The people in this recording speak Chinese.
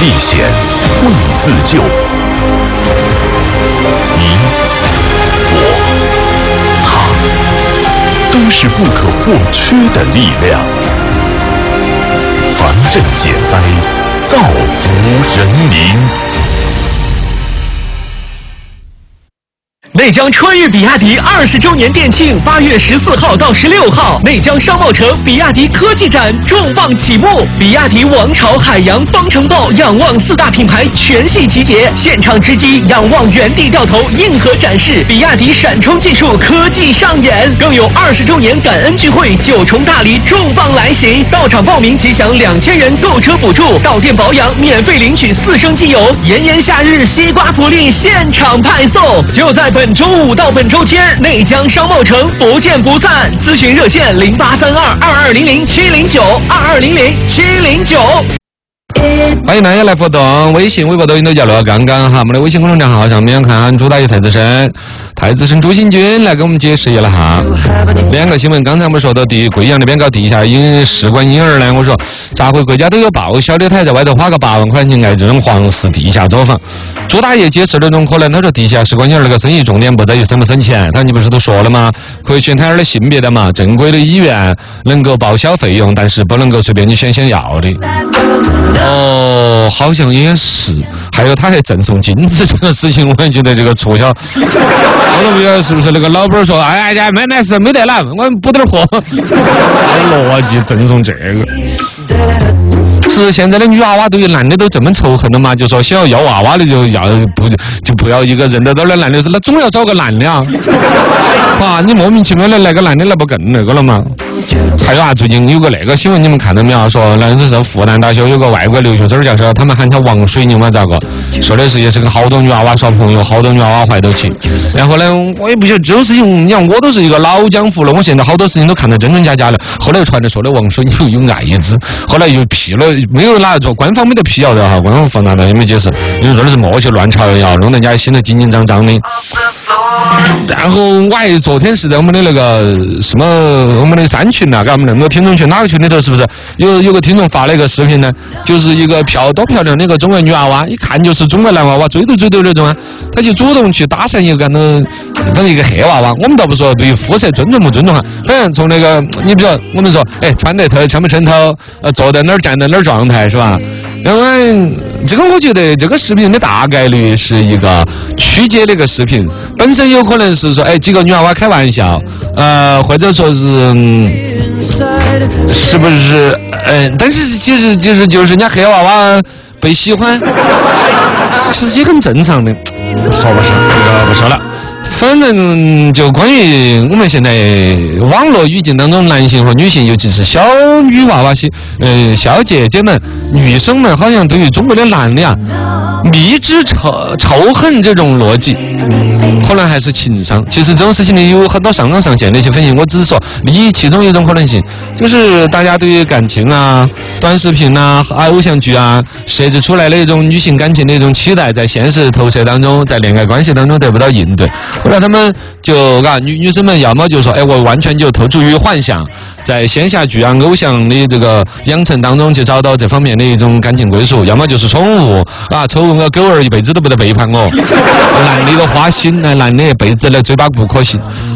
历险，为自救。你、我、他，都是不可或缺的力量。防震减灾，造福人民。 内江春日比亚迪20周年店庆，8月14号到16号，内江商贸城比亚迪科技展重磅启幕，比亚迪王朝、海洋、方程豹、仰望4大品牌全系集结，现场直击仰望原地掉头硬核展示，比亚迪闪充技术科技上演，更有20周年感恩聚会9重大礼重磅来袭，到场报名即享2000元购车补助，到店保养免费领取4升机油，炎炎夏日西瓜福利现场派送，就在本周5到本周天，内江商贸城不见不散。咨询热线0832-2200-709，2200-709。 欢迎大家来互动，微信、微博、抖音都叫了。刚刚哈，我们的微信公众号上面看朱大爷太子参朱新军来给我们解释一了哈。2个新闻，刚才我们说到贵阳那边搞地下试管婴儿呢，我说咋会国家都有报销的，他还在外头花个8万块钱盖这种皇室地下作坊。朱大爷解释那种可能，他说地下试管婴儿那个生意重点不在于省不省钱，他你不是都说了吗？可以选胎儿的性别的嘛，正规的医院能够报销费用，但是不能够随便你选想要的。哦，好像也是。还有他还赠送金子这个事情，我觉得这个促销，我都不知道是不是那个老板说，哎呀，买是没得了，我补点货，逻辑赠送这个。是现在的女娃娃对于男的都这么仇恨的嘛？就说想要娃娃的就不要一个认得到的男的，那总要找个男的啊！啊，你莫名其妙的来个男的，那不更那个了吗？还有啊，最近有个那个新闻你们看到没有？说那是复旦大学有个外国留学生教授，他们喊他王水牛嘛，咋个？说的是也是跟好多女娃娃耍朋友，好多女娃娃怀到起。然后呢，我也不晓得这种事情，你看我都是一个老江湖了，我现在好多事情都看得真真假假了。后来又传的说的王水牛有艾滋，后来又辟了，没有哪做，官方没得辟谣的哈，官方放那的也没解释，因为说的是莫去乱炒谣，弄得人家心里紧紧张张的。然后我还昨天是在我们的那个什么我们的3群呐，给我们那个听众群哪个群里头是不是有个听众发了一个视频呢？就是一个多漂亮的一个中国女娃娃，一看就是中国男娃娃，追都那种啊，他就主动去搭讪一个反正一个黑娃娃。我们倒不说对于肤色尊重不尊重啊，反正从那个你比如说我们说，哎，穿得衬不衬头，坐在哪儿站在哪儿状态是吧？因为这个我觉得这个视频的大概率是一个曲解的一个视频，本身有可能是说哎几个女娃娃开玩笑，或者说是不是但是其实就是人家黑娃娃被喜欢，其实也很正常的。说不是这个不说了。反正就关于我们现在网络语境当中，男性和女性，尤其是小女娃娃小姐姐们、女生们，好像对于中国的男的啊，迷之仇恨这种逻辑，可能还是情商。其实这种事情呢，有很多上纲上线的一些分析，我只是说其中一种可能性，就是大家对于感情啊、短视频啊、偶像剧啊设置出来的一种女性感情的一种期待，在现实投射当中，在恋爱关系当中得不到应对。后来他们就女生们要么就说，哎，我完全就投注于幻想，在仙侠剧啊、偶像的这个养成当中去找到这方面的一种感情归属，要么就是宠物啊，宠物个狗儿一辈子都不得背叛我，男的都花心，男的一辈子来嘴巴不可信。